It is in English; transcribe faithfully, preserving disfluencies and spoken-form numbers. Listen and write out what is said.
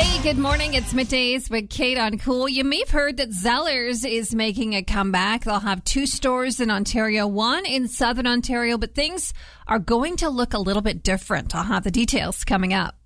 Good morning. It's Middays with Kate on Cool. You may have heard that Zellers is making a comeback. They'll have two stores in Ontario, one in Southern Ontario, but things are going to look a little bit different. I'll have the details coming up.